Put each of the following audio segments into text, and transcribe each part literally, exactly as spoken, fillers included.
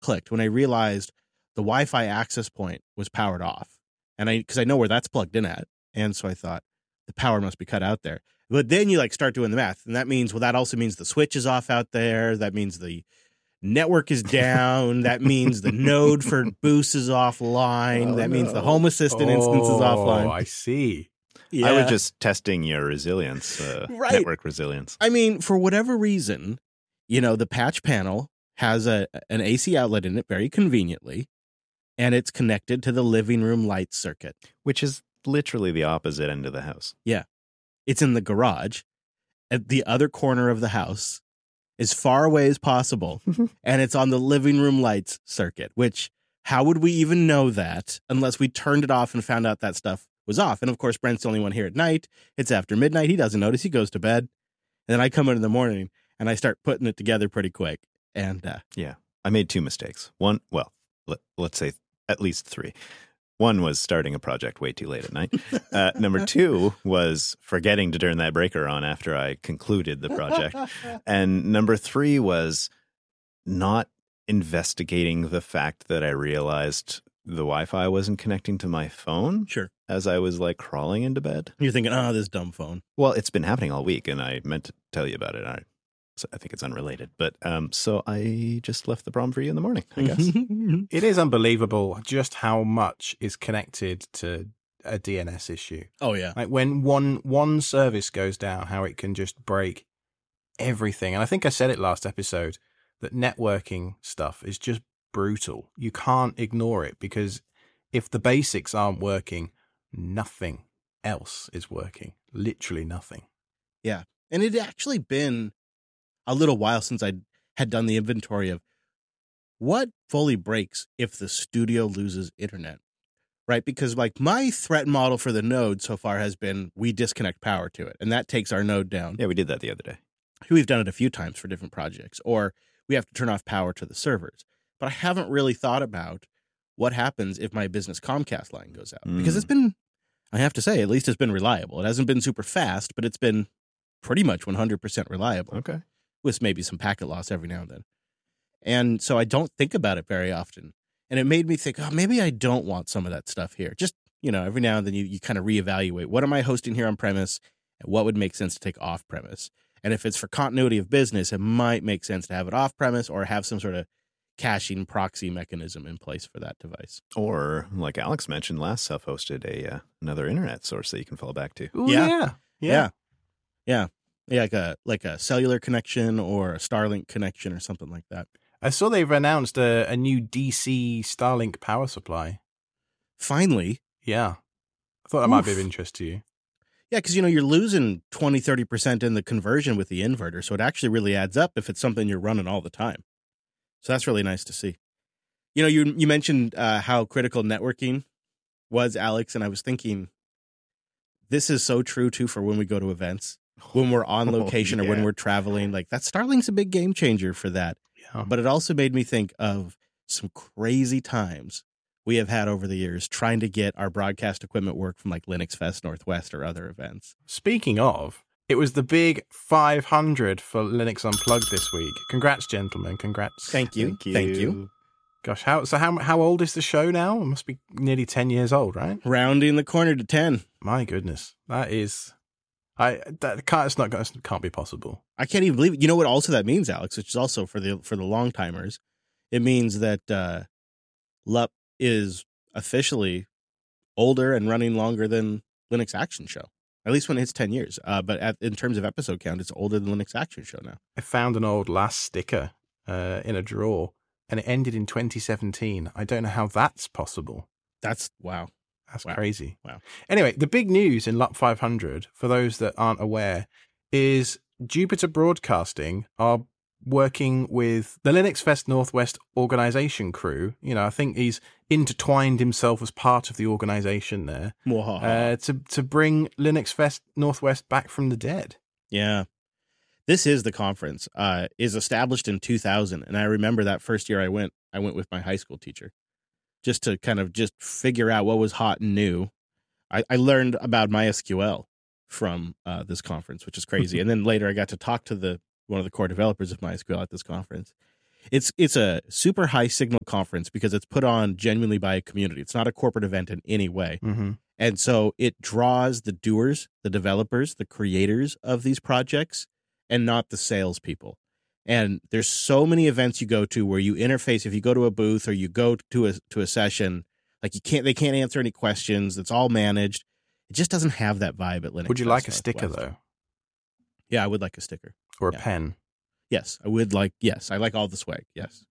clicked when I realized the Wi-Fi access point was powered off. And I, because I know where that's plugged in at. And so I thought the power must be cut out there. But then you like start doing the math. And that means, well, that also means the switch is off out there. That means the network is down. That means the node for Boost is offline. Oh, that no. means the Home Assistant oh, instance is offline. I see. Yeah. I was just testing your resilience, uh, Right. network resilience. I mean, for whatever reason, you know, the patch panel has a an A C outlet in it very conveniently, and it's connected to the living room light circuit. Which is literally the opposite end of the house. It's in the garage at the other corner of the house, as far away as possible, and it's on the living room lights circuit, which how would we even know that unless we turned it off and found out that stuff was off? And of course, Brent's the only one here at night. It's after midnight. He doesn't notice. He goes to bed. And then I come in in the morning and I start putting it together pretty quick. And uh, Yeah. I made two mistakes. One, well, let, let's say at least three. One was starting a project way too late at night. Uh, number two was forgetting to turn that breaker on after I concluded the project. And number three was not investigating the fact that I realized the Wi-Fi wasn't connecting to my phone sure, as I was like crawling into bed. you're thinking, oh, this dumb phone. Well, it's been happening all week, and I meant to tell you about it. I, so I think it's unrelated, but um, so I just left the problem for you in the morning, I guess. It is unbelievable just how much is connected to a D N S issue. Oh, yeah. Like when one one service goes down, how it can just break everything. And I think I said it last episode that networking stuff is just brutal. You can't ignore it because if the basics aren't working, nothing else is working. Literally nothing. Yeah. And it had actually been a little while since I had done the inventory of what fully breaks if the studio loses internet, right? Because like my threat model for the node so far has been we disconnect power to it, and that takes our node down. Yeah, we did that the other day. We've done it a few times for different projects, or we have to turn off power to the servers. But I haven't really thought about what happens if my business Comcast line goes out, because Mm. it's been, I have to say, at least it's been reliable. It hasn't been super fast, but it's been pretty much one hundred percent reliable. Okay. With maybe some packet loss every now and then. And so I don't think about it very often. And it made me think, oh, maybe I don't want some of that stuff here. Just, you know, every now and then you, you kind of reevaluate. What am I hosting here on premise? And what would make sense to take off premise? And if it's for continuity of business, it might make sense to have it off premise or have some sort of caching proxy mechanism in place for that device. Or, like Alex mentioned, last self-hosted a uh, another internet source that you can fall back to. Ooh, Yeah. yeah. Yeah. Yeah. Yeah, like a like a cellular connection or a Starlink connection or something like that. I saw they've announced a, a new D C Starlink power supply. Finally. Yeah. I thought that might be of Oof. interest to you. Yeah, because, you know, you're losing twenty, thirty percent in the conversion with the inverter. So it actually really adds up if it's something you're running all the time. So that's really nice to see. You know, you you mentioned uh, how critical networking was, Alex, and I was thinking this is so true, too, for when we go to events, when we're on location Oh, or when yeah. we're traveling. Like that Starlink's a big game changer for that. Yeah. But it also made me think of some crazy times we have had over the years trying to get our broadcast equipment work from like Linux Fest Northwest or other events. Speaking of, it was the big five hundred for Linux Unplugged this week. Congrats, gentlemen. Congrats. Thank you. Thank you. Thank you. Gosh, how so? How how old is the show now? It must be nearly ten years old, right? Rounding the corner to ten. My goodness, that is, I that can't. It's not. It can't be possible. I can't even believe it. You know what also that means, Alex, which is also for the for the long timers. It means that uh, L U P is officially older and running longer than Linux Action Show. At least when it hits ten years. Uh, but at, in terms of episode count, it's older than Linux Action Show now. I found an old last sticker uh, in a drawer, and it ended in twenty seventeen. I don't know how that's possible. That's wow. That's Wow. crazy. Wow. Anyway, the big news in L U P five hundred, for those that aren't aware, is Jupiter Broadcasting are working with the Linux Fest Northwest organization crew. You know, I think he's intertwined himself as part of the organization there uh, to, to bring Linux Fest Northwest back from the dead. Yeah. This is the conference, uh, is established in two thousand. And I remember that first year I went, I went with my high school teacher just to kind of just figure out what was hot and new. I, I learned about MySQL from uh, this conference, which is crazy. And then later I got to talk to the one of the core developers of MySQL at this conference. It's it's a super high signal conference because it's put on genuinely by a community. It's not a corporate event in any way. Mm-hmm. And so it draws the doers, the developers, the creators of these projects, and not the salespeople. And there's so many events you go to where you interface. If you go to a booth or you go to a to a session, like you can't, they can't answer any questions. It's all managed. It just doesn't have that vibe at Linux. Would you like a Fest sticker Northwest. though, Yeah, I would like a sticker. or a Yeah. pen? Yes, I would like. Yes, I like all the swag. Yes.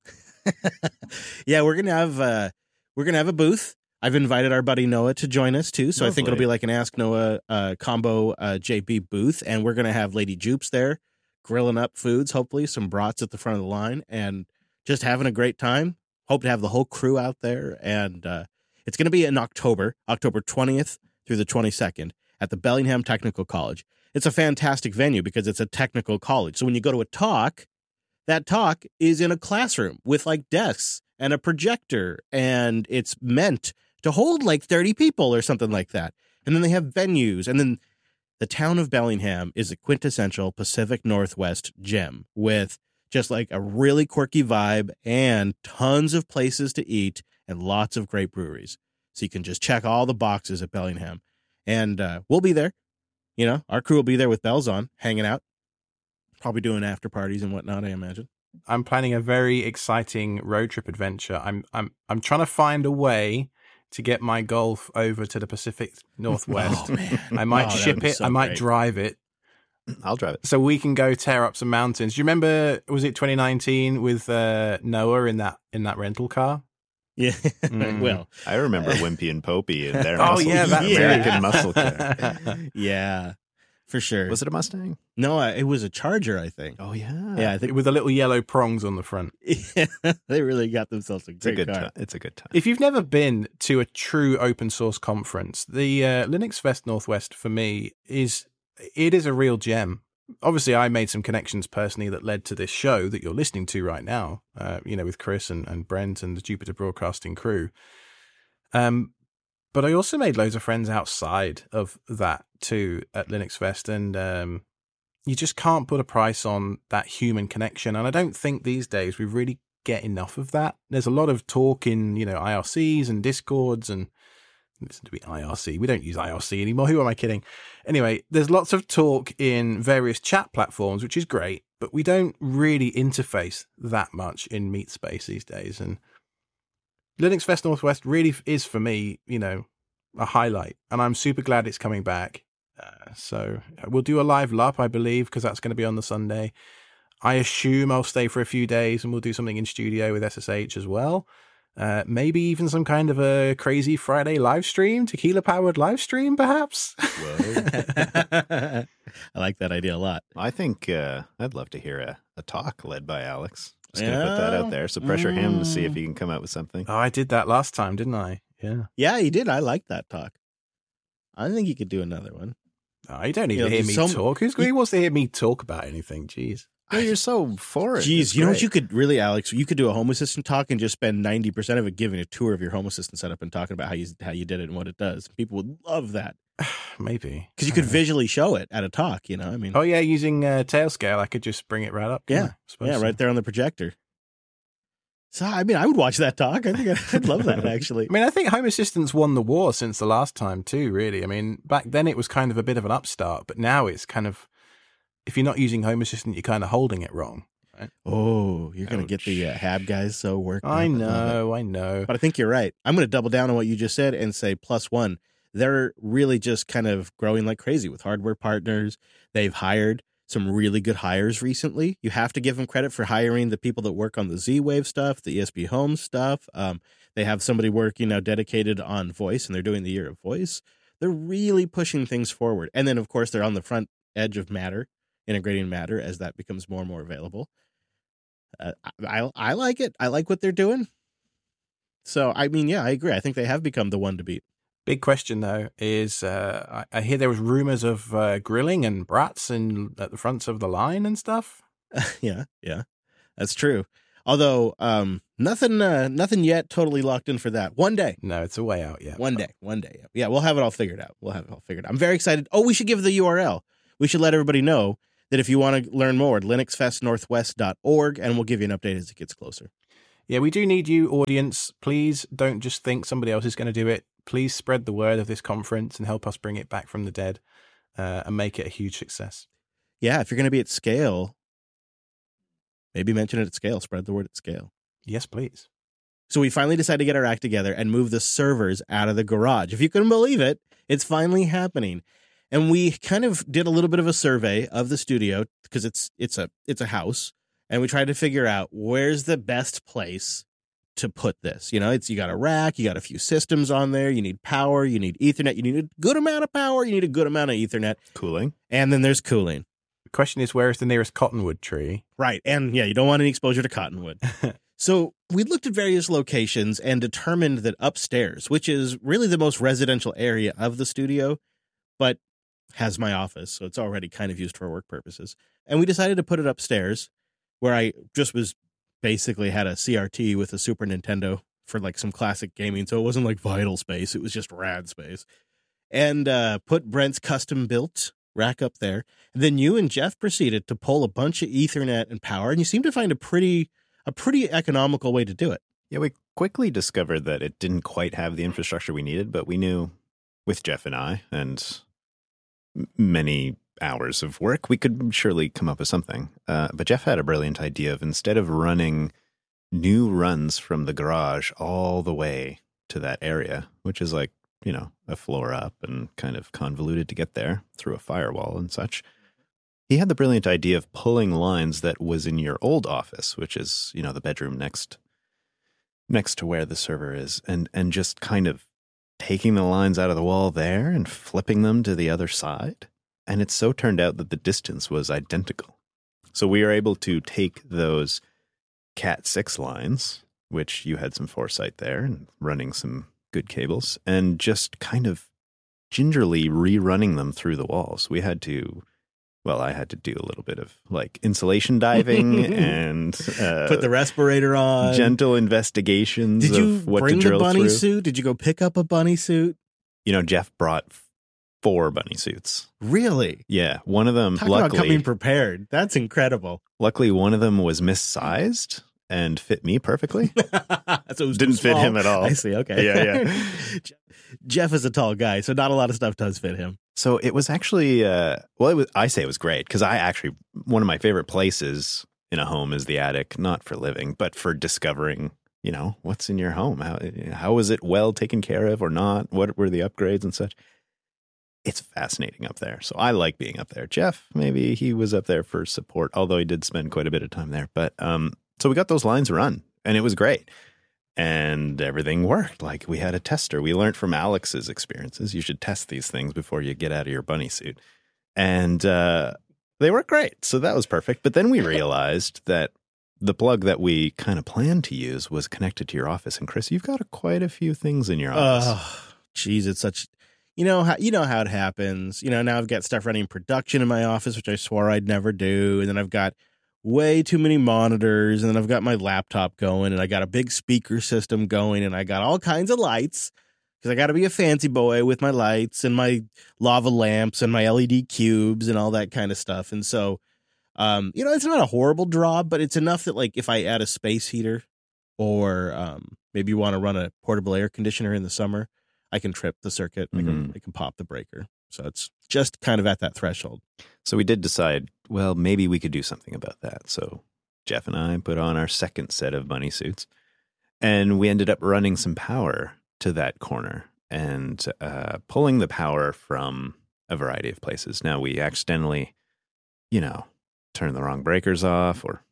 Yeah, we're gonna have uh, we're gonna have a booth. I've invited our buddy Noah to join us too, so I think it'll Lovely. be like an Ask Noah uh, combo uh, J B booth, and we're gonna have Lady Jupes there, grilling up foods, hopefully some brats at the front of the line, and just having a great time. Hope to have the whole crew out there, and uh, it's gonna be in October, October twentieth through the twenty-second at the Bellingham Technical College. It's a fantastic venue because it's a technical college. So when you go to a talk, that talk is in a classroom with like desks and a projector, and it's meant to hold like thirty people or something like that. And then they have venues. And then the town of Bellingham is a quintessential Pacific Northwest gem with just like a really quirky vibe and tons of places to eat and lots of great breweries. So you can just check all the boxes at Bellingham. And uh, we'll be there. You know, our crew will be there with bells on, hanging out, probably doing after parties and whatnot, I imagine. I'm planning a very exciting road trip adventure. I'm I'm I'm trying to find a way to get my Golf over to the Pacific Northwest. Oh, man. I might Oh, that ship would be it. so I might great. drive it, I'll drive it. so we can go tear up some mountains. Do you remember? Was it twenty nineteen with uh, Noah in that in that rental car? Yeah. Mm. Well, I remember Wimpy and Popey and their Oh, muscle, yeah, that American really- muscle car. yeah, for sure. Was it a Mustang? No, uh, it was a Charger, I think. Oh yeah, Yeah, I think With the little yellow prongs on the front. they really got themselves a It's a great good car. time. It's a good time. If you've never been to a true open source conference, the uh, Linux Fest Northwest for me is it is a real gem. Obviously, I made some connections personally that led to this show that you're listening to right now. Uh, you know, with Chris and, and Brent and the Jupiter Broadcasting crew. Um, but I also made loads of friends outside of that too at Linux Fest, and um, you just can't put a price on that human connection. And I don't think these days we really get enough of that. There's a lot of talk in, you know, I R Cs and Discords, and listen to me, I R C. We don't use I R C anymore. Who am I kidding? Anyway, there's lots of talk in various chat platforms, which is great, but we don't really interface that much in Meet Space these days. And Linux Fest Northwest really is, for me, you know, a highlight. And I'm super glad it's coming back. Uh, so we'll do a live L U P, I believe, because that's going to be on the Sunday. I assume I'll stay for a few days and we'll do something in studio with S S H as well. Uh, maybe even some kind of a crazy Friday live stream, tequila powered live stream, perhaps. Whoa. I like that idea a lot. I think uh, I'd love to hear a, a talk led by Alex. Just gonna put that Yeah. out there. So pressure him to see if he can come out with something. Oh, I did that last time, didn't I? Yeah. Yeah, you did. I like that talk. I think you could do another one. Oh, you don't need You know, to hear there's me some- talk. Who's, who wants to hear me talk about anything? Jeez. No, you're so for it. Jeez, It's you know what great. you could really, Alex? You could do a Home Assistant talk and just spend ninety percent of it giving a tour of your Home Assistant setup and talking about how you how you did it and what it does. People would love that Maybe. because you could visually show it at a talk. You know, I mean, Oh, yeah, using uh, Tailscale, I could just bring it right up. couldn't Yeah. I? Suppose yeah, so. right there on the projector. So, I mean, I would watch that talk. I think I'd, I'd love that actually. I mean, I think Home Assistant's won the war since the last time too, really. I mean, back then it was kind of a bit of an upstart, but now it's kind of, if you're not using Home Assistant, you're kind of holding it wrong. Oh, you're gonna get the uh, Hab guys so worked. I up. love it. know, I know. But I think you're right. I'm going to double down on what you just said and say plus one. They're really just kind of growing like crazy with hardware partners. They've hired some really good hires recently. You have to give them credit for hiring the people that work on the Z-Wave stuff, the E S P Home stuff. Um, they have somebody working now dedicated on voice, and they're doing the year of voice. They're really pushing things forward. And then, of course, they're on the front edge of Matter, integrating Matter as that becomes more and more available. Uh, I, I I like it. I like what they're doing. So, I mean, yeah, I agree. I think they have become the one to beat. Big question though is uh, I, I hear there was rumors of uh, grilling and brats in at the fronts of the line and stuff. yeah, yeah, that's true. Although, um, nothing, uh, nothing yet totally locked in for that. One day, No, it's a way out yet. one day, one day. Yeah, we'll have it all figured out. We'll have it all figured out. I'm very excited. Oh, we should give the U R L. We should let everybody know that if you want to learn more, linux fest northwest dot org, and we'll give you an update as it gets closer. Yeah, we do need you, audience. Please don't just think somebody else is going to do it. Please spread the word of this conference and help us bring it back from the dead uh, and make it a huge success. Yeah, if you're going to be at scale, maybe mention it at scale. Spread the word at scale. Yes, please. So we finally decided to get our act together and move the servers out of the garage. If you can believe it, it's finally happening. And we kind of did a little bit of a survey of the studio because it's it's a it's a house. And we tried to figure out where's the best place to put this. You know, it's you got a rack, you got a few systems on there, you need power, you need Ethernet, you need a good amount of power, you need a good amount of Ethernet. Cooling. And then there's cooling. The question is, where is the nearest cottonwood tree? Right. And yeah, you don't want any exposure to cottonwood. So we looked at various locations and determined that upstairs, which is really the most residential area of the studio, but has my office, so it's already kind of used for work purposes. And we decided to put it upstairs, where I just was basically had a C R T with a Super Nintendo for like some classic gaming. So it wasn't like vital space. It was just rad space. And uh, put Brent's custom built rack up there. And then you and Jeff proceeded to pull a bunch of Ethernet and power. And you seem to find a pretty, a pretty economical way to do it. Yeah, we quickly discovered that it didn't quite have the infrastructure we needed, but we knew with Jeff and I and many hours of work, we could surely come up with something. Uh, but Jeff had a brilliant idea of, instead of running new runs from the garage all the way to that area, which is like, you know, a floor up and kind of convoluted to get there through a firewall and such, he had the brilliant idea of pulling lines that was in your old office, which is, you know, the bedroom next next to where the server is, and and just kind of taking the lines out of the wall there and flipping them to the other side. And it so turned out that the distance was identical. So we were able to take those Cat six lines, which you had some foresight there and running some good cables, and just kind of gingerly rerunning them through the walls. We had to, well, I had to do a little bit of like insulation diving and uh, put the respirator on. Gentle investigations Did you of what bring to drill the bunny through. suit? Did you go pick up a bunny suit? You know, Jeff brought four bunny suits. Really? Yeah, one of them, Talk luckily, about coming prepared. That's incredible. luckily one of them was missized and fit me perfectly. So it was Didn't too fit small. him at all. I see. Okay. Yeah, yeah. Jeff is a tall guy, so not a lot of stuff does fit him. So it was actually, uh, well, it was, I say it was great because I actually, one of my favorite places in a home is the attic, not for living, but for discovering, you know, what's in your home. How, how is it well taken care of or not? What were the upgrades and such? It's fascinating up there. So I like being up there. Jeff, maybe he was up there for support, although he did spend quite a bit of time there. But um, so we got those lines run and it was great. And everything worked. Like we had a tester. We learned from Alex's experiences. You should test these things before you get out of your bunny suit. And uh, they worked great. So that was perfect. But then we realized that the plug that we kind of planned to use was connected to your office. And Chris, you've got a, quite a few things in your office. Oh, geez, it's such, you know, how, you know how it happens. You know, now I've got stuff running production in my office, which I swore I'd never do. And then I've got way too many monitors, and then I've got my laptop going, and I got a big speaker system going, and I got all kinds of lights because I got to be a fancy boy with my lights and my lava lamps and my L E D cubes and all that kind of stuff. And so, um, you know, it's not a horrible draw, but it's enough that like if I add a space heater or um, maybe you want to run a portable air conditioner in the summer, I can trip the circuit. I can, Mhm. I can pop the breaker. So it's just kind of at that threshold. So we did decide, well, maybe we could do something about that. So Jeff and I put on our second set of bunny suits, and we ended up running some power to that corner and uh, pulling the power from a variety of places. Now, we accidentally, you know, turned the wrong breakers off or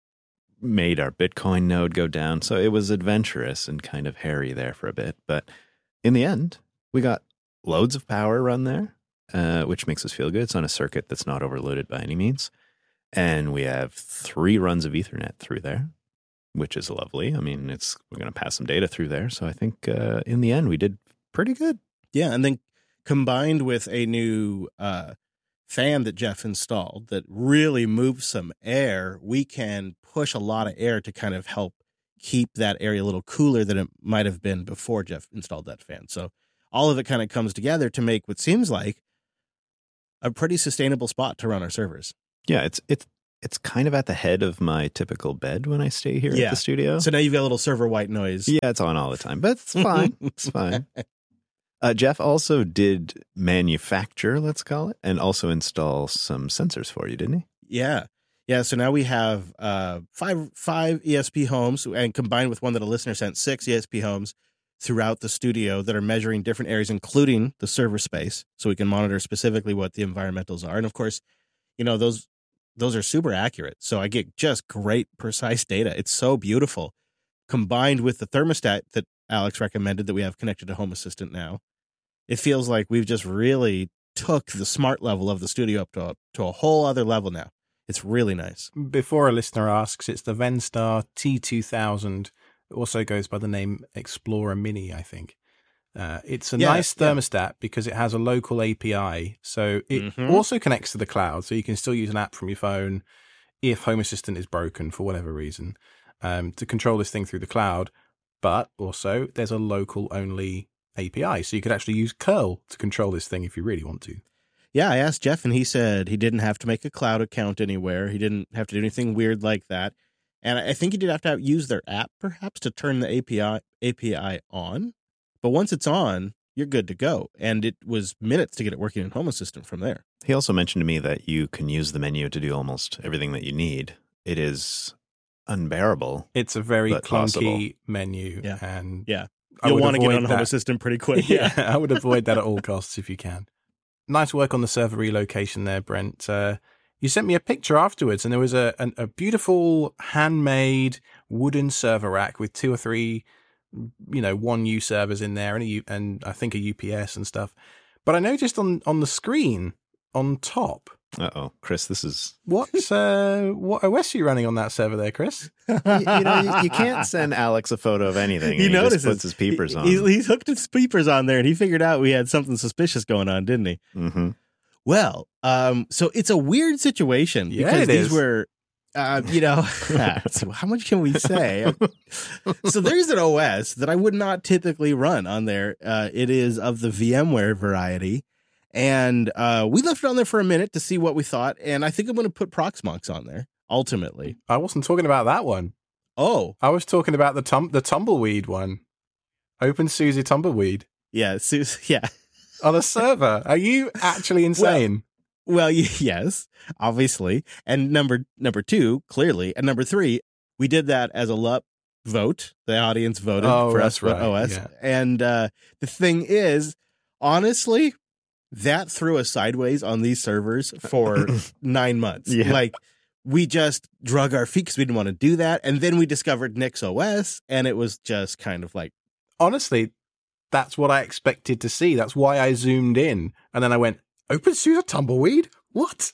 made our Bitcoin node go down. So it was adventurous and kind of hairy there for a bit. But in the end, we got loads of power run there, uh, which makes us feel good. It's on a circuit that's not overloaded by any means. And we have three runs of Ethernet through there, which is lovely. I mean, it's we're going to pass some data through there. So I think uh, in the end, we did pretty good. Yeah, and then combined with a new uh, fan that Jeff installed that really moves some air, we can push a lot of air to kind of help keep that area a little cooler than it might have been before Jeff installed that fan. So all of it kind of comes together to make what seems like a pretty sustainable spot to run our servers. Yeah, it's it's it's kind of at the head of my typical bed when I stay here Yeah. at the studio. So now you've got a little server white noise. Yeah, it's on all the time, but it's fine. It's fine. Uh, Jeff also did manufacture, let's call it, and also install some sensors for you, didn't he? Yeah. Yeah. So now we have uh, five five E S P homes, and combined with one that a listener sent, six E S P homes throughout the studio that are measuring different areas, including the server space, so we can monitor specifically what the environmentals are. And of course, you know, those those are super accurate. So I get just great, precise data. It's so beautiful. Combined with the thermostat that Alex recommended that we have connected to Home Assistant now, it feels like we've just really took the smart level of the studio up to a, to a whole other level now. It's really nice. Before a listener asks, it's the Venstar T two thousand. It also goes by the name Explorer Mini, I think. Uh, it's a Yeah, nice yeah. thermostat because it has a local A P I. So it Mhm. also connects to the cloud. So you can still use an app from your phone if Home Assistant is broken for whatever reason um, to control this thing through the cloud. But also there's a local only A P I. So you could actually use curl to control this thing if you really want to. Yeah, I asked Jeff, and he said he didn't have to make a cloud account anywhere. He didn't have to do anything weird like that. And I think he did have to use their app, perhaps, to turn the A P I A P I on. But once it's on, you're good to go. And it was minutes to get it working in Home Assistant from there. He also mentioned to me that you can use the menu to do almost everything that you need. It is unbearable. It's a very But clunky possible. menu. Yeah. And Yeah. I You'll would want to get avoid on Home that. Assistant pretty quick. Yeah, I would avoid that at all costs if you can. Nice work on the server relocation there, Brent. Uh, you sent me a picture afterwards, and there was a, a, a beautiful handmade wooden server rack with two or three, you know, one U servers in there, and a U, and I think a U P S and stuff. But I noticed on, on the screen on top, Uh-oh, Chris, this is... what's uh, what O S are you running on that server there, Chris? you, you know, you, you can't send Alex a photo of anything. He and notices. just puts his peepers on. He, he's hooked his peepers on there, and he figured out we had something suspicious going on, didn't he? Mm-hmm. Well, um, so it's a weird situation Yeah, because it these is. were, uh, you know, so how much can we say? So there's an O S that I would not typically run on there. Uh, it is of the VMware variety. And uh, we left it on there for a minute to see what we thought. And I think I'm going to put Proxmox on there, ultimately. I wasn't talking about that one. Oh, I was talking about the tum- the tumbleweed one. OpenSUSE tumbleweed. yeah. So, yeah. On a server. Are you actually insane? Well, y- yes, obviously. And number number two, clearly. And number three, we did that as a L U P vote. The audience voted Oh, for that's us what right, O S. yeah. And uh, the thing is, honestly, that threw us sideways on these servers for nine months. Yeah. Like, we just drug our feet because we didn't want to do that. And then we discovered NixOS, and it was just kind of like, Honestly, that's what I expected to see. That's why I zoomed in. And then I went, OpenSUSE tumbleweed? What?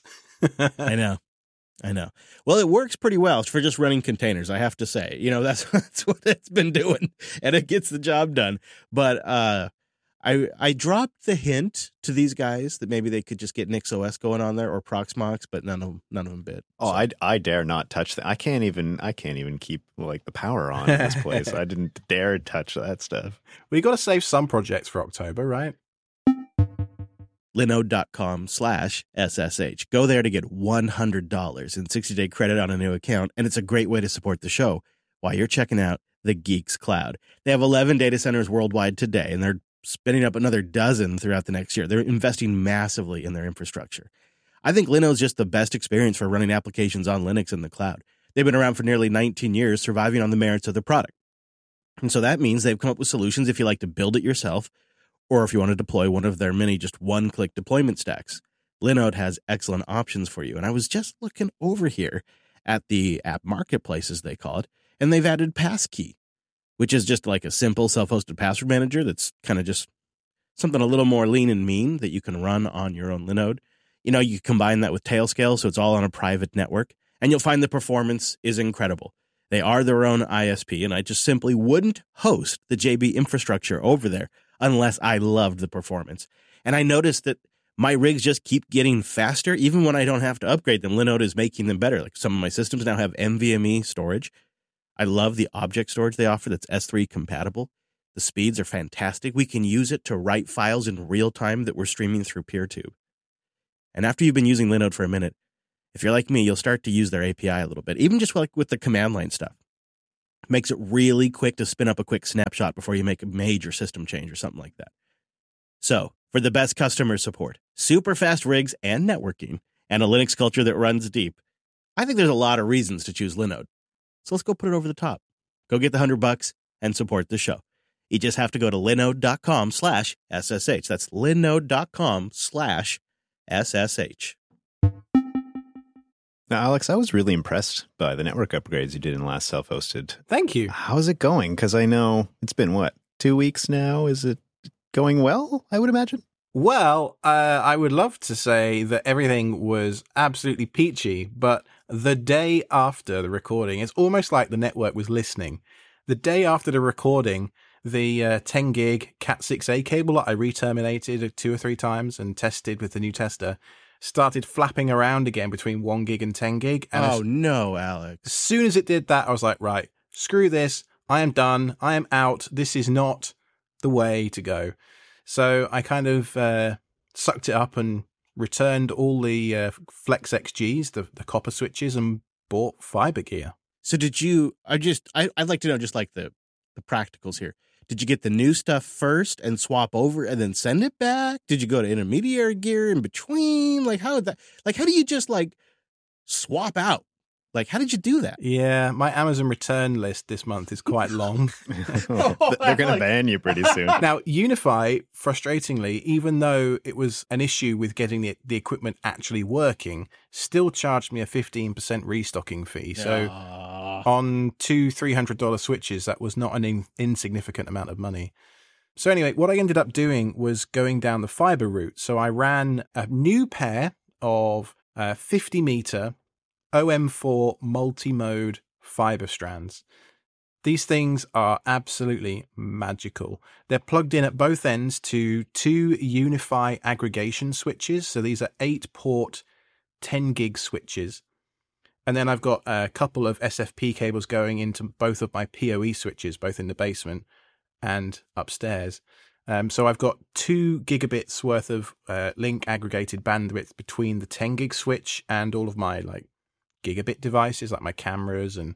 I know. I know. Well, it works pretty well for just running containers, I have to say. You know, that's that's what it's been doing, and it gets the job done. But uh, I I dropped the hint to these guys that maybe they could just get NixOS going on there or Proxmox, but none of them, none of them bid. Oh, So- I, I dare not touch that. I can't even I can't even keep like the power on in this place. I didn't dare touch that stuff. We got to save some projects for October, right? Linode.com slash SSH. Go there to get one hundred dollars in sixty-day credit on a new account, and it's a great way to support the show while you're checking out the Geeks Cloud. They have eleven data centers worldwide today, and they're spinning up another dozen throughout the next year. They're investing massively in their infrastructure. I think Linode's just the best experience for running applications on Linux in the cloud. They've been around for nearly nineteen years, surviving on the merits of the product. And so that means they've come up with solutions if you like to build it yourself, or if you want to deploy one of their many just one-click deployment stacks. Linode has excellent options for you. And I was just looking over here at the app marketplace, as they call it, and they've added Passkey, which is just like a simple self-hosted password manager that's kind of just something a little more lean and mean that you can run on your own Linode. You know, you combine that with Tailscale, so it's all on a private network, and you'll find the performance is incredible. They are their own I S P, and I just simply wouldn't host the J B infrastructure over there unless I loved the performance. And I noticed that my rigs just keep getting faster, even when I don't have to upgrade them. Linode is making them better. Like some of my systems now have NVMe storage. I love the object storage they offer that's S three compatible. The speeds are fantastic. We can use it to write files in real time that we're streaming through PeerTube. And after you've been using Linode for a minute, If you're like me, you'll start to use their A P I a little bit, even just like with the command line stuff. Makes it really quick to spin up a quick snapshot before you make a major system change or something like that. So, for the best customer support, super fast rigs and networking, and a Linux culture that runs deep, I think there's a lot of reasons to choose Linode. So let's go put it over the top. Go get the hundred bucks and support the show. You just have to go to linode.com slash SSH. That's linode.com slash SSH. Now, Alex, I was really impressed by the network upgrades you did in last self-hosted. Thank you. How's it going? Because I know it's been, what, two weeks now? Is it going well, I would imagine? Well, uh, I would love to say that everything was absolutely peachy, but the day after the recording, it's almost like the network was listening. The day after the recording, the uh, ten gig cat six A cable that I re-terminated two or three times and tested with the new tester started flapping around again between one gig and ten gig. And oh, as, no, Alex. as soon as it did that, I was like, right, screw this. I am done. I am out. This is not the way to go. So I kind of uh, sucked it up and returned all the uh, Flex X Gs, the, the copper switches, and bought fiber gear. So did you, I just, I, I'd like to know just like the, the practicals here. Did you get the new stuff first and swap over and then send it back? Did you go to intermediary gear in between? Like how did that, like how do you just like swap out? Like how did you do that? Yeah, my Amazon return list this month is quite long. They're going to ban you pretty soon. Now, Unify, frustratingly, even though it was an issue with getting the, the equipment actually working, still charged me a fifteen percent restocking fee. So Uh, on two three hundred dollars switches, that was not an in, insignificant amount of money. So anyway, what I ended up doing was going down the fiber route. So I ran a new pair of uh, fifty meter O M four multi-mode fiber strands. These things are absolutely magical. They're plugged in at both ends to two Unify aggregation switches. So these are eight port ten gig switches. And then I've got a couple of S F P cables going into both of my P O E switches, both in the basement and upstairs. Um, so I've got two gigabits worth of uh, link aggregated bandwidth between the ten gig switch and all of my like gigabit devices, like my cameras and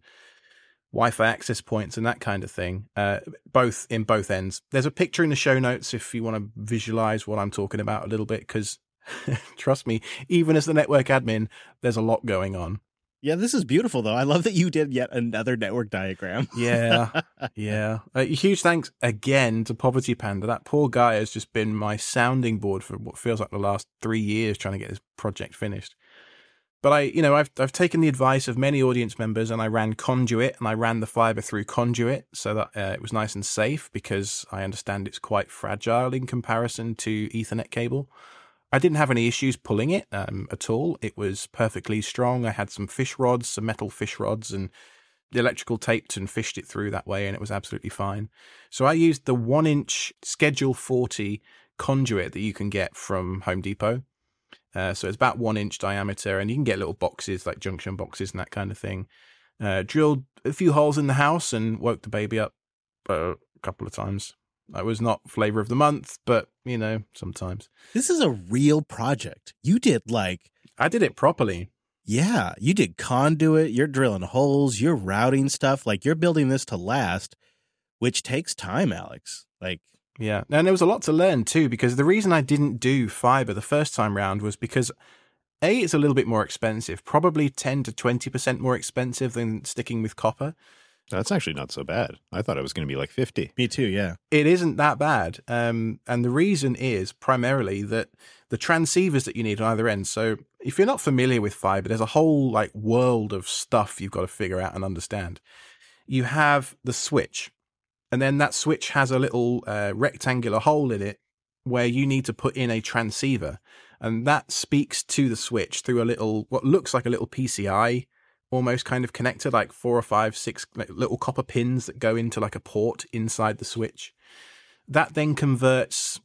Wi-Fi access points and that kind of thing, uh, both in both ends. There's a picture in the show notes if you want to visualize what I'm talking about a little bit, because trust me, even as the network admin, there's a lot going on. yeah, this is beautiful though. I love that you did yet another network diagram. Yeah, yeah. A huge thanks again to Poverty Panda. That poor guy has just been my sounding board for what feels like the last three years trying to get this project finished. But I, you know, I've I've taken the advice of many audience members, and I ran Conduit, and I ran the fiber through Conduit, so that uh, it was nice and safe, because I understand it's quite fragile in comparison to Ethernet cable. I didn't have any issues pulling it um, at all. It was perfectly strong. I had some fish rods, some metal fish rods, and the electrical taped and fished it through that way, and it was absolutely fine. So I used the one inch Schedule forty conduit that you can get from Home Depot. Uh, so it's about one inch diameter, and you can get little boxes like junction boxes and that kind of thing. Uh, drilled a few holes in the house and woke the baby up uh, a couple of times. That was not flavor of the month, but you know, sometimes. This is a real project. You did like, I did it properly. yeah, you did conduit, you're drilling holes, you're routing stuff, like you're building this to last, which takes time, Alex. Like, Yeah. And there was a lot to learn too, because the reason I didn't do fiber the first time round was because A, it's a little bit more expensive, probably ten to twenty percent more expensive than sticking with copper. That's actually not so bad. I thought it was going to be like fifty. me too, yeah. It isn't that bad. Um, and the reason is primarily that the transceivers that you need on either end. So if you're not familiar with fiber, there's a whole like world of stuff you've got to figure out and understand. You have the switch, and then that switch has a little uh, rectangular hole in it where you need to put in a transceiver. And that speaks to the switch through a little, what looks like a little P C I almost kind of connector, like four or five, six like, little copper pins that go into like a port inside the switch. That then converts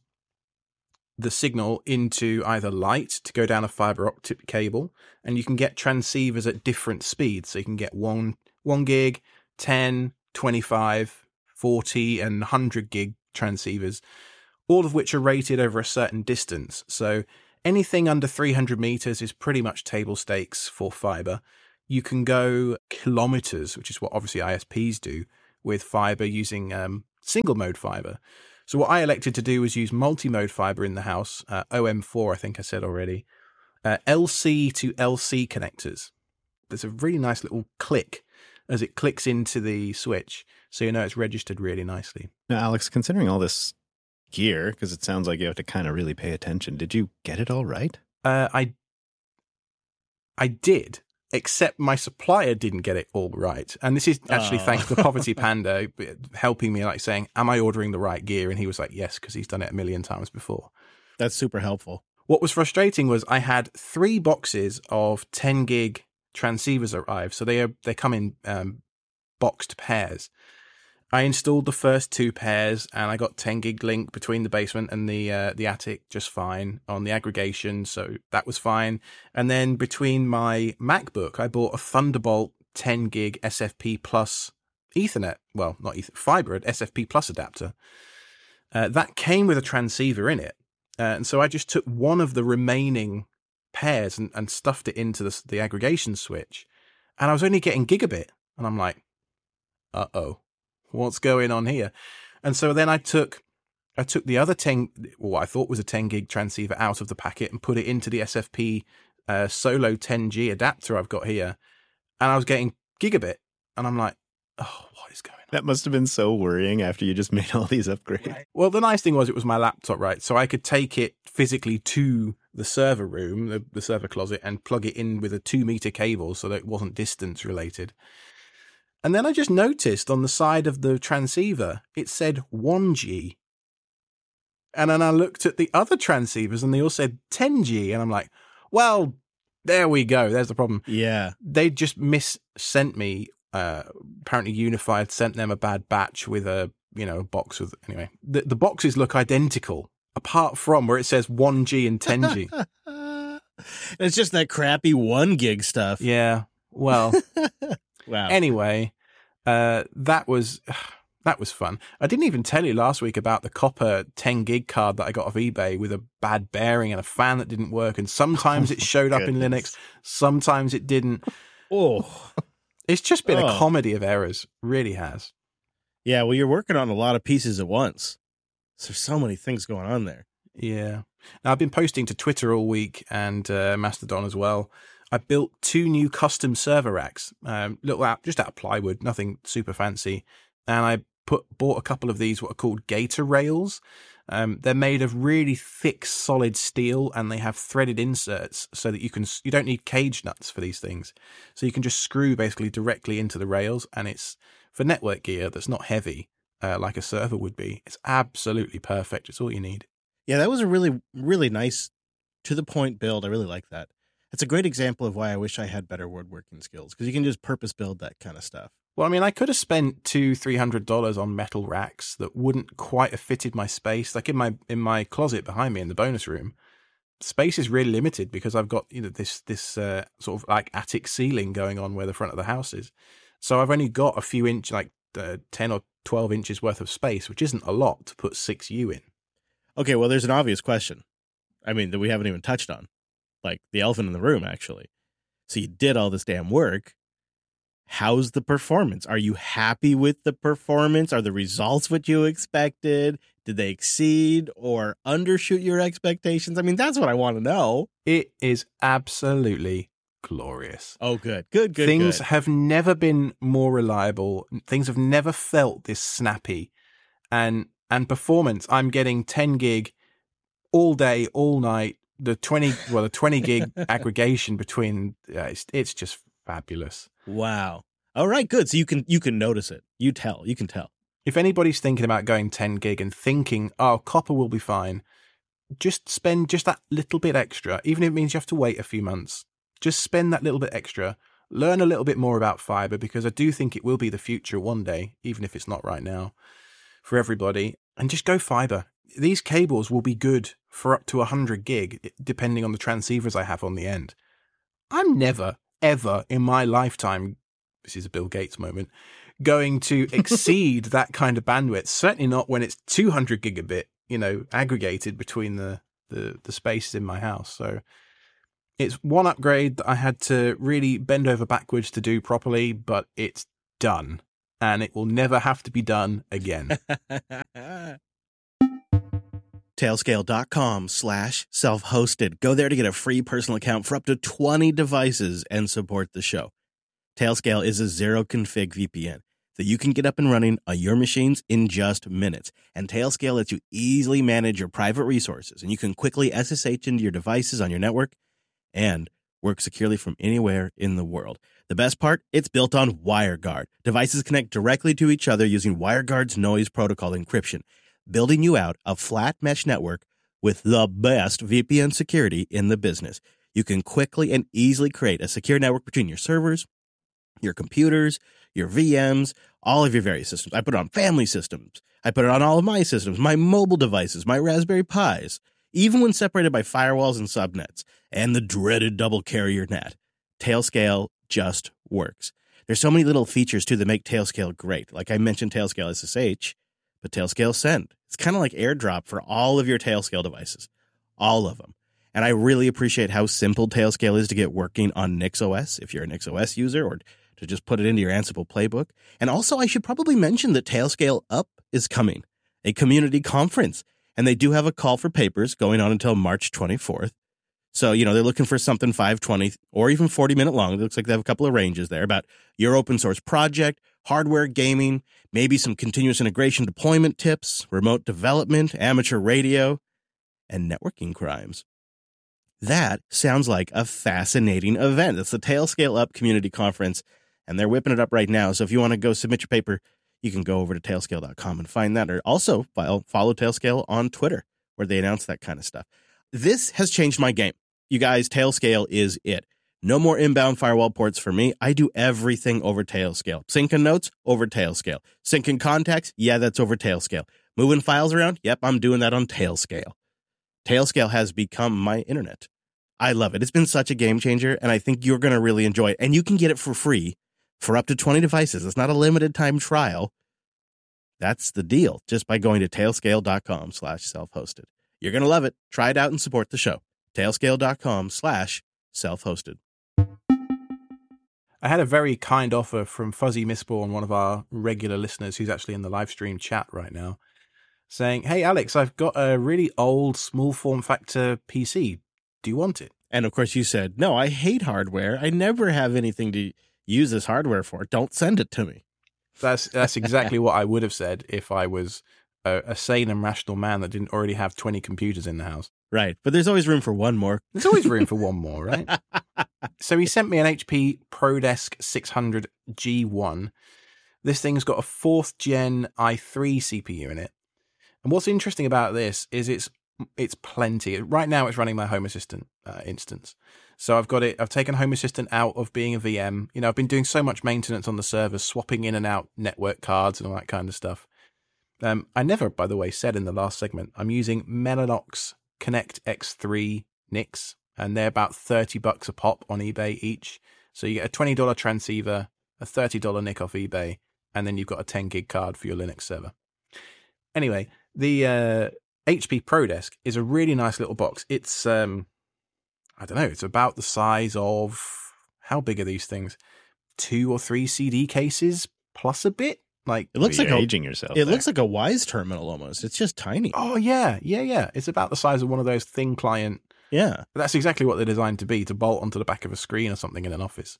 the signal into either light to go down a fiber optic cable, and you can get transceivers at different speeds. So you can get one, one gig, ten, twenty-five, forty, and one hundred gig transceivers, all of which are rated over a certain distance. So anything under three hundred meters is pretty much table stakes for fiber. You can go kilometers, which is what obviously I S Ps do with fiber using um, single mode fiber. So what I elected to do was use multi-mode fiber in the house, uh, O M four, I think I said already, uh, L C to L C connectors. There's a really nice little click as it clicks into the switch, so you know it's registered really nicely. Now, Alex, considering all this gear, because it sounds like you have to kind of really pay attention, did you get it all right? Uh, I, I did, except my supplier didn't get it all right. And this is actually Oh. thanks to Poverty Panda helping me, like saying, am I ordering the right gear? And he was like, yes, because he's done it a million times before. That's super helpful. What was frustrating was I had three boxes of ten gig transceivers arrive. So they are, they come in um, boxed pairs. I installed the first two pairs and I got ten gig link between the basement and the uh, the attic just fine on the aggregation. So that was fine. And then between my MacBook, I bought a Thunderbolt ten gig S F P plus Ethernet. Well, not Ethernet, fiber, S F P plus adapter. Uh, that came with a transceiver in it. Uh, and so I just took one of the remaining pairs and, and stuffed it into the, the aggregation switch. And I was only getting gigabit. And I'm like, uh-oh. What's going on here? And so then I took I took the other ten, what I thought was a ten gig transceiver out of the packet and put it into the S F P uh, Solo ten G adapter I've got here. And I was getting gigabit. And I'm like, oh, what is going on? That must have been so worrying after you just made all these upgrades. Well, the nice thing was it was my laptop, right? So I could take it physically to the server room, the, the server closet, and plug it in with a two meter cable so that it wasn't distance related. And then I just noticed on the side of the transceiver, it said one G. And then I looked at the other transceivers and they all said ten G. And I'm like, well, there we go. There's the problem. Yeah. They just mis-sent me. Uh, apparently Unified sent them a bad batch with a, you know, box with, anyway, the, the boxes look identical apart from where it says one G and ten G. It's just that crappy one gig stuff. Yeah. Well, Wow. anyway, uh, that was, that was fun. I didn't even tell you last week about the copper ten gig card that I got off eBay with a bad bearing and a fan that didn't work. And sometimes Oh, it showed up in goodness. Linux. Sometimes it didn't. Oh. It's just been Oh. a comedy of errors. Really has. Yeah, well, you're working on a lot of pieces at once. So there's so many things going on there. Yeah. Now, I've been posting to Twitter all week and uh, Mastodon as well. I built two new custom server racks, um, little out, just out of plywood, nothing super fancy. And I put bought a couple of these, what are called Gator rails. Um, they're made of really thick, solid steel, and they have threaded inserts so that you can you don't need cage nuts for these things. So you can just screw basically directly into the rails, and it's for network gear that's not heavy uh, like a server would be. It's absolutely perfect. It's all you need. Yeah, that was a really, really nice, to the point build. I really like that. It's a great example of why I wish I had better woodworking skills, because you can just purpose build that kind of stuff. Well, I mean, I could have spent two, three hundred dollars on metal racks that wouldn't quite have fitted my space. Like in my in my closet behind me in the bonus room, space is really limited because I've got you know this this uh, sort of like attic ceiling going on where the front of the house is. So I've only got a few inch, like uh, ten or twelve inches worth of space, which isn't a lot to put six U in. Okay, well, there's an obvious question. I mean, that we haven't even touched on. Like the elephant in the room, actually. So you did all this damn work. How's the performance? Are you happy with the performance? Are the results what you expected? Did they exceed or undershoot your expectations? I mean, that's what I want to know. It is absolutely glorious. Oh, good. Good, good, Things good. have never been more reliable. Things have never felt this snappy. And and performance, I'm getting ten gig all day, all night. The twenty, well, the twenty gig aggregation between, uh, it's, it's just fabulous. Wow. All right, good. So you can you can notice it. You tell. You can tell. If anybody's thinking about going ten gig and thinking, oh, copper will be fine, just spend just that little bit extra, even if it means you have to wait a few months. Just spend that little bit extra. Learn a little bit more about fiber, because I do think it will be the future one day, even if it's not right now, for everybody. And just go fiber. These cables will be good for up to one hundred gig, depending on the transceivers I have on the end. I'm never, ever in my lifetime, this is a Bill Gates moment, going to exceed that kind of bandwidth. Certainly not when it's two hundred gigabit, you know, aggregated between the, the, the spaces in my house. So it's one upgrade that I had to really bend over backwards to do properly, but it's done. And it will never have to be done again. Tailscale.com slash self-hosted. Go there to get a free personal account for up to twenty devices and support the show. Tailscale is a zero-config V P N that you can get up and running on your machines in just minutes. And Tailscale lets you easily manage your private resources, and you can quickly S S H into your devices on your network and work securely from anywhere in the world. The best part, it's built on WireGuard. Devices connect directly to each other using WireGuard's noise protocol encryption, building you out a flat mesh network with the best V P N security in the business. You can quickly and easily create a secure network between your servers, your computers, your V Ms, all of your various systems. I put it on family systems. I put it on all of my systems, my mobile devices, my Raspberry Pis, even when separated by firewalls and subnets, and the dreaded double carrier net. Tailscale just works. There's so many little features, too, that make Tailscale great. Like I mentioned Tailscale S S H, but Tailscale Send. It's kind of like AirDrop for all of your Tailscale devices. All of them. And I really appreciate how simple Tailscale is to get working on NixOS, if you're a NixOS user, or to just put it into your Ansible playbook. And also, I should probably mention that Tailscale Up is coming, a community conference. And they do have a call for papers going on until March twenty-fourth. So, you know, they're looking for something five twenty or even forty minute long. It looks like they have a couple of ranges there about your open source project, hardware gaming, maybe some continuous integration deployment tips, remote development, amateur radio, and networking crimes. That sounds like a fascinating event. It's the Tailscale Up Community Conference, and they're whipping it up right now. So if you want to go submit your paper, you can go over to tailscale dot com and find that. Or also follow Tailscale on Twitter, where they announce that kind of stuff. This has changed my game. You guys, Tailscale is it. No more inbound firewall ports for me. I do everything over Tailscale. Syncing notes, over Tailscale. Syncing contacts, yeah, that's over Tailscale. Moving files around, yep, I'm doing that on Tailscale. Tailscale has become my internet. I love it. It's been such a game changer, and I think you're going to really enjoy it. And you can get it for free for up to twenty devices. It's not a limited time trial. That's the deal, just by going to tailscale.com slash self-hosted. You're going to love it. Try it out and support the show. tailscale.com slash self-hosted. I had a very kind offer from Fuzzy Mistborn, one of our regular listeners who's actually in the live stream chat right now, saying, hey, Alex, I've got a really old small form factor P C. Do you want it? And of course you said, no, I hate hardware. I never have anything to use this hardware for. Don't send it to me. That's that's exactly what I would have said if I was a, a sane and rational man that didn't already have twenty computers in the house. Right. But there's always room for one more. There's always room for one more, right? So he sent me an H P ProDesk six hundred G one. This thing's got a fourth gen i three C P U in it. And what's interesting about this is it's it's plenty. Right now it's running my Home Assistant uh, instance. So I've got it, I've taken Home Assistant out of being a V M. You know, I've been doing so much maintenance on the servers, swapping in and out network cards and all that kind of stuff. Um, I never, by the way, said in the last segment, I'm using Mellanox Connect X three N I Cs, and they're about thirty bucks a pop on eBay each. So you get a twenty dollars transceiver, a thirty dollars N I C off eBay, and then you've got a ten gig card for your Linux server. Anyway, the uh, H P ProDesk is a really nice little box. It's, um, I don't know, it's about the size of, how big are these things? Two or three C D cases plus a bit? Like it looks You're like a, aging yourself. It there. looks like a Wise terminal almost. It's just tiny. Oh, yeah, yeah, yeah. It's about the size of one of those thin client. Yeah. But that's exactly what they're designed to be, to bolt onto the back of a screen or something in an office.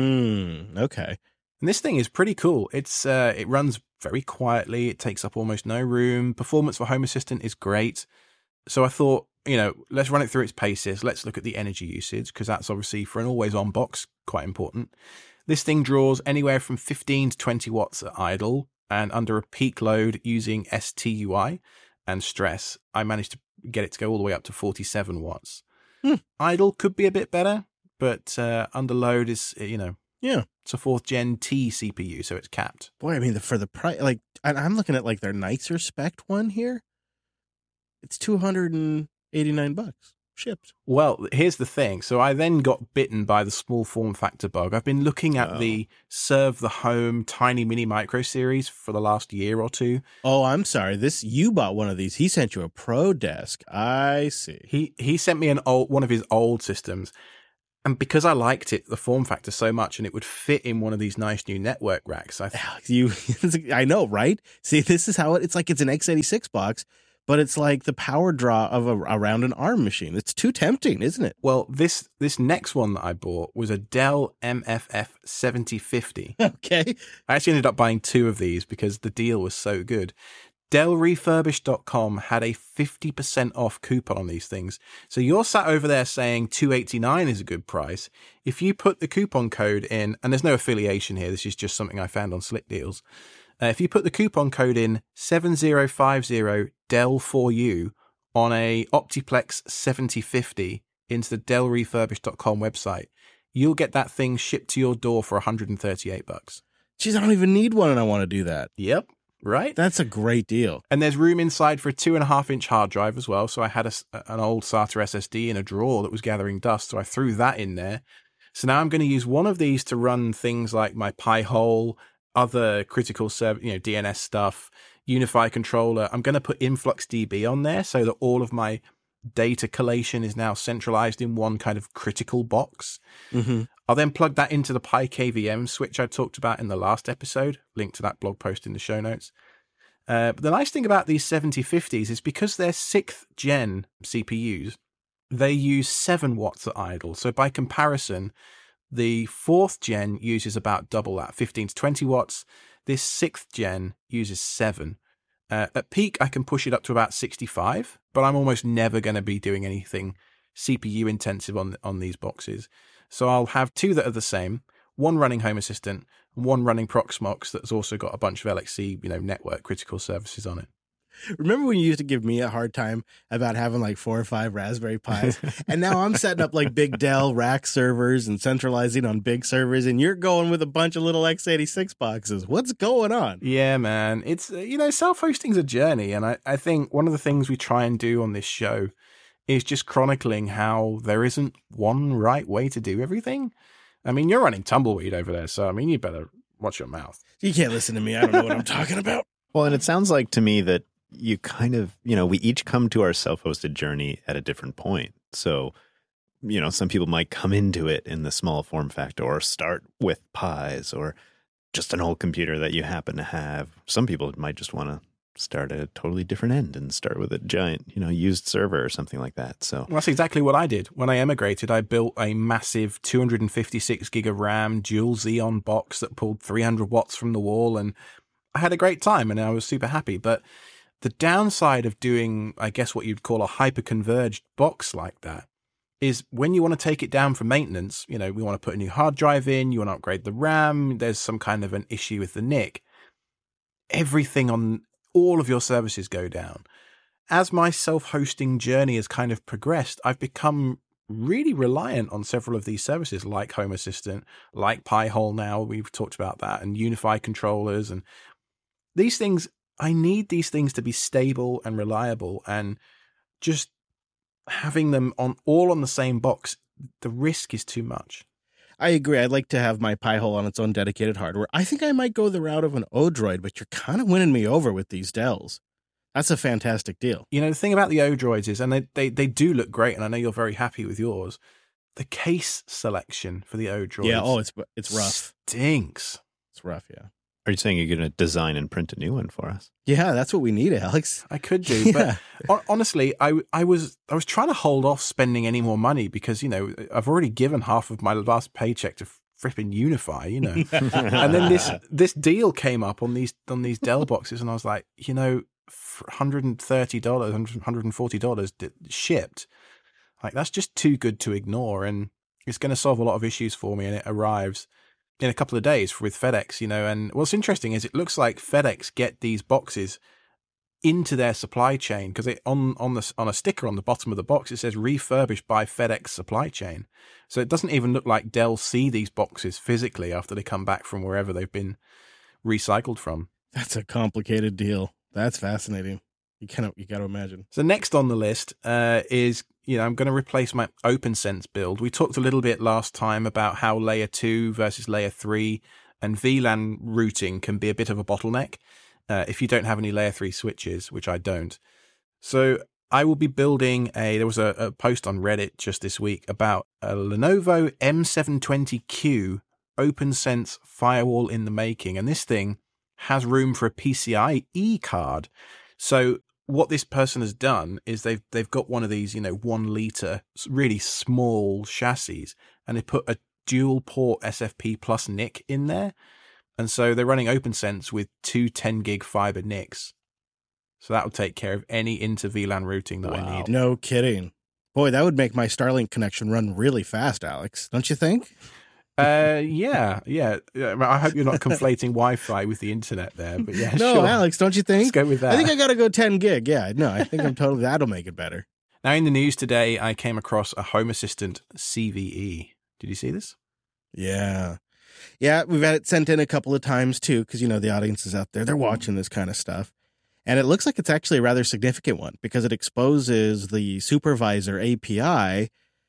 Mm, okay. And this thing is pretty cool. It's uh, it runs very quietly. It takes up almost no room. Performance for Home Assistant is great. So I thought, you know, let's run it through its paces. Let's look at the energy usage, because that's obviously, for an always-on box, quite important. This thing draws anywhere from fifteen to twenty watts at idle, and under a peak load using S T U I and stress, I managed to get it to go all the way up to forty-seven watts. Hmm. Idle could be a bit better, but uh, under load is, you know, Yeah. it's a fourth gen T C P U, so it's capped. Boy, I mean, the, for the price, like, and I'm looking at like their nicer spec one here. It's two hundred eighty-nine bucks shipped. Well, here's the thing. So I then got bitten by the small form factor bug. I've been looking at Oh. the Serve the Home Tiny Mini Micro series for the last year or two. Oh, I'm sorry. This you bought one of these. He sent you a Pro Desk. I see. He he sent me an old one of his old systems. And because I liked it, the form factor so much, and it would fit in one of these nice new network racks, I th- Alex, you, I know, right? See, this is how it, it's like it's an x eighty-six box, but it's like the power draw of a, around an ARM machine. It's too tempting, isn't it? well, this this next one that I bought was a Dell M F F seventy fifty. Okay. I actually ended up buying two of these because the deal was so good. Dell Refurbished dot com had a fifty percent off coupon on these things. So you're sat over there saying two hundred eighty-nine dollars is a good price. If you put the coupon code in, and there's no affiliation here, this is just something I found on Slick Deals. Uh, if you put the coupon code in seven zero five zero D E L four U on a Optiplex seventy fifty into the Dell Refurbished dot com website, you'll get that thing shipped to your door for one hundred thirty-eight bucks. Jeez, I don't even need one and I want to do that. Yep. Right? That's a great deal. And there's room inside for a two and a half inch hard drive as well. So I had a, an old SATA S S D in a drawer that was gathering dust. So I threw that in there. So now I'm going to use one of these to run things like my Pi-hole, other critical serv- you know, D N S stuff, Unify controller. I'm going to put InfluxDB on there so that all of my data collation is now centralized in one kind of critical box. Mm-hmm. I'll then plug that into the Pi K V M switch I talked about in the last episode. Link to that blog post in the show notes. Uh, but the nice thing about these seventy fifties is because they're sixth gen C P Us, they use seven watts at idle. So by comparison, the fourth gen uses about double that, fifteen to twenty watts. This sixth gen uses seven. Uh, at peak, I can push it up to about sixty-five, but I'm almost never going to be doing anything C P U intensive on on these boxes. So I'll have two that are the same, one running Home Assistant, and one running Proxmox that's also got a bunch of L X C, you know, network critical services on it. Remember when you used to give me a hard time about having like four or five Raspberry Pis? And now I'm setting up like big Dell rack servers and centralizing on big servers, and you're going with a bunch of little x eighty-six boxes. What's going on? Yeah, man. It's, uh, you know, self-hosting's a journey. And I, I think one of the things we try and do on this show is just chronicling how there isn't one right way to do everything. I mean, you're running Tumbleweed over there, so I mean, you better watch your mouth. You can't listen to me. I don't know what I'm talking about. Well, and it sounds like to me that you kind of, you know, we each come to our self-hosted journey at a different point. So, you know, some people might come into it in the small form factor or start with Pis or just an old computer that you happen to have. Some people might just want to start at a totally different end and start with a giant, you know, used server or something like that. So Well, that's exactly what I did. When I emigrated, I built a massive two hundred fifty-six gig of RAM dual Xeon box that pulled three hundred watts from the wall, and I had a great time and I was super happy. But the downside of doing, I guess, what you'd call a hyper-converged box like that is when you want to take it down for maintenance, you know, we want to put a new hard drive in, you want to upgrade the RAM, there's some kind of an issue with the N I C. Everything on all of your services go down. As my self-hosting journey has kind of progressed, I've become really reliant on several of these services like Home Assistant, like Pi-hole now, we've talked about that, and Unify controllers. And these things, I need these things to be stable and reliable, and just having them on all on the same box, the risk is too much. I agree. I'd like to have my Pi-hole on its own dedicated hardware. I think I might go the route of an Odroid, but you're kind of winning me over with these Dells. That's a fantastic deal. You know, the thing about the Odroids is, and they, they, they do look great, and I know you're very happy with yours, the case selection for the Odroids. Yeah, oh, it's it's rough. Stinks. It's rough, yeah. are you saying you're going to design and print a new one for us? Yeah, that's what we need, Alex. I could do, Yeah. but honestly, I, I was I was trying to hold off spending any more money because, you know, I've already given half of my last paycheck to fripping Unify, you know. And then this this deal came up on these on these Dell boxes, and I was like, you know, one hundred thirty dollars, one hundred forty dollars shipped. Like, that's just too good to ignore, and it's going to solve a lot of issues for me, and it arrives in a couple of days with FedEx, you know. And what's interesting is it looks like FedEx get these boxes into their supply chain because it on on the on a sticker on the bottom of the box it says refurbished by FedEx supply chain. So it doesn't even look like Dell see these boxes physically after they come back from wherever they've been recycled from. That's a complicated deal. That's fascinating. You kind you got to imagine. So next on the list uh, is, you know, I'm going to replace my OpenSense build. We talked a little bit last time about how layer two versus layer three and V LAN routing can be a bit of a bottleneck uh, if you don't have any layer three switches, which I don't. So I will be building a, there was a, a post on Reddit just this week about a Lenovo M seven twenty Q OpenSense firewall in the making. And this thing has room for a P C I E card. So what this person has done is they've they've got one of these, you know, one liter, really small chassis, and they put a dual port S F P plus N I C in there. And so they're running OpenSense with two ten gig fiber N I Cs. So that will take care of any inter V LAN routing that Wow. I need. No kidding. Boy, that would make my Starlink connection run really fast, Alex. Don't you think? Uh, yeah, yeah. I hope you're not conflating Wi-Fi with the internet there, but yeah, no, sure. Alex, don't you think? Let's go with that. I think I got to go ten gig. Yeah, no, I think I'm totally, that'll make it better. Now, in the news today, I came across a Home Assistant C V E. Did you see this? Yeah. Yeah, we've had it sent in a couple of times too, because, you know, the audience is out there. They're watching this kind of stuff. And it looks like it's actually a rather significant one because it exposes the supervisor A P I,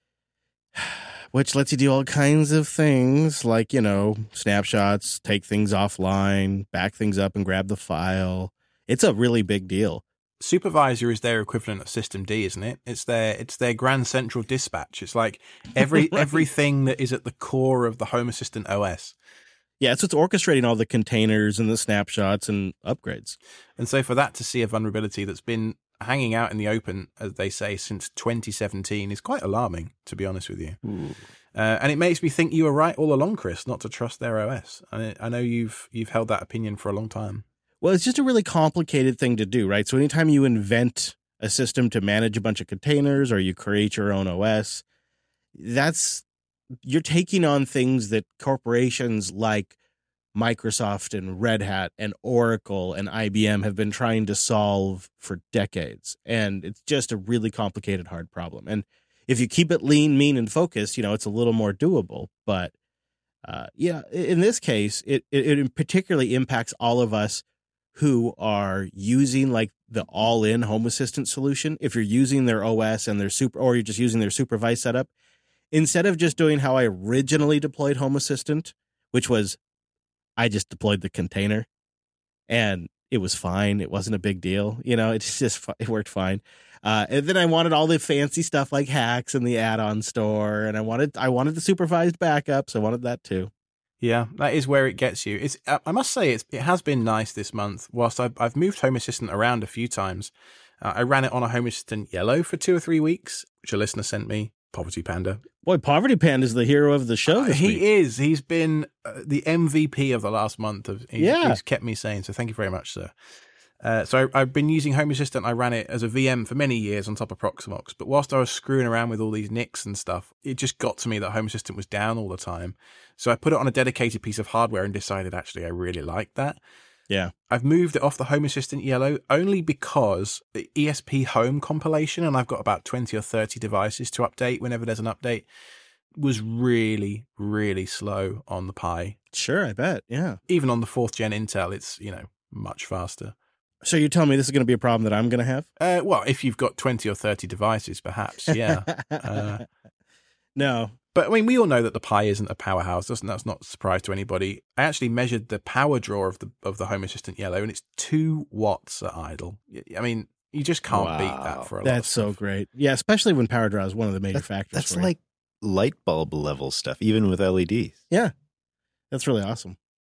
which lets you do all kinds of things like, you know, snapshots, take things offline, back things up and grab the file. It's a really big deal. Supervisor is their equivalent of System D, isn't it? It's their it's their Grand Central Dispatch. It's like every Right. everything that is at the core of the Home Assistant O S. Yeah, it's what's orchestrating all the containers and the snapshots and upgrades. And so for that to see a vulnerability that's been hanging out in the open, as they say, since twenty seventeen is quite alarming, to be honest with you. Uh, and it makes me think you were right all along, Chris, not to trust their O S. I, I know you've you've held that opinion for a long time. Well, it's just a really complicated thing to do, right? So anytime you invent a system to manage a bunch of containers or you create your own O S, that's you're taking on things that corporations like Microsoft and Red Hat and Oracle and I B M have been trying to solve for decades. And it's just a really complicated, hard problem. And if you keep it lean, mean, and focused, you know, it's a little more doable. But uh, yeah, in this case, it, it, it particularly impacts all of us who are using like the all-in Home Assistant solution. If you're using their O S and their super, or you're just using their supervised setup, instead of just doing how I originally deployed Home Assistant, which was I just deployed the container and it was fine. It wasn't a big deal. You know, it's just, it worked fine. Uh, and then I wanted all the fancy stuff like hacks and the add-on store. And I wanted, I wanted the supervised backups. I wanted that too. Yeah, that is where it gets you. It's I must say it's, it has been nice this month. Whilst I've, I've moved Home Assistant around a few times, uh, I ran it on a Home Assistant Yellow for two or three weeks, which a listener sent me, Poverty Panda. Boy, Poverty Panda is the hero of the show this uh, he week. is. He's been uh, the M V P of the last month. Of he's, Yeah. he's kept me sane. So thank you very much, sir. Uh, so I, I've been using Home Assistant. I ran it as a V M for many years on top of Proximox. But whilst I was screwing around with all these N I Cs and stuff, it just got to me that Home Assistant was down all the time. So I put it on a dedicated piece of hardware and decided actually I really like that. Yeah. I've moved it off the Home Assistant Yellow only because the E S P Home compilation, and I've got about twenty or thirty devices to update whenever there's an update, was really, really slow on the Pi. Sure, I bet. Yeah. Even on the fourth gen Intel, it's, you know, much faster. So you're telling me this is going to be a problem that I'm going to have? Uh, well, if you've got twenty or thirty devices, perhaps, yeah. uh, no. But I mean, we all know that the Pi isn't a powerhouse. Doesn't that's not a surprise to anybody. I actually measured the power draw of the of the Home Assistant Yellow, and it's two watts at idle. I mean, you just can't Wow. beat that for a lot. That's of so stuff. great. Yeah, especially when power draw is one of the major That- factors. That's for you. like light bulb level stuff, even with L E Ds. Yeah, that's really awesome.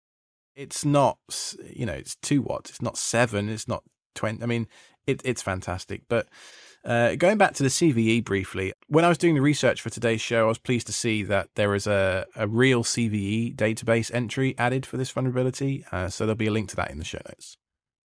It's not, you know, it's two watts. It's not seven. It's not twenty. I mean, it, it's fantastic. But uh, going back to the C V E briefly, when I was doing the research for today's show, I was pleased to see that there is a, a real C V E database entry added for this vulnerability. Uh, so there'll be a link to that in the show notes.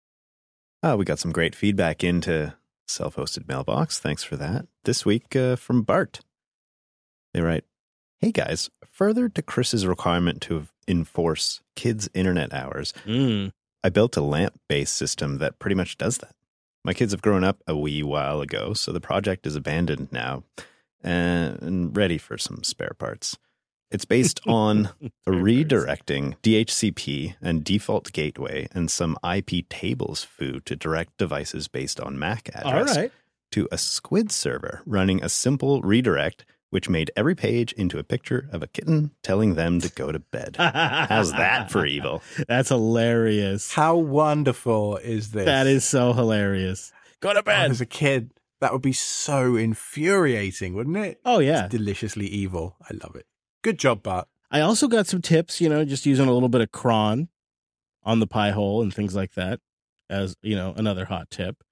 Oh, we got some great feedback into self-hosted mailbox. Thanks for that. This week uh, from Bart. They write, "Hey guys, further to Chris's requirement to enforce kids' internet hours, Mm. I built a LAMP-based system that pretty much does that. My kids have grown up a wee while ago, so the project is abandoned now and ready for some spare parts. It's based on redirecting D H C P and default gateway and some I P tables foo to direct devices based on M A C address All right. to a Squid server running a simple redirect which made every page into a picture of a kitten telling them to go to bed. How's that for evil? That's hilarious. How wonderful is this? That is so hilarious. Go to Oh, bed. as a kid, that would be so infuriating, wouldn't it? Oh, yeah. It's deliciously evil. I love it. Good job, Bart. I also got some tips, you know, just using a little bit of cron on the pie hole and things like that as, you know, another hot tip.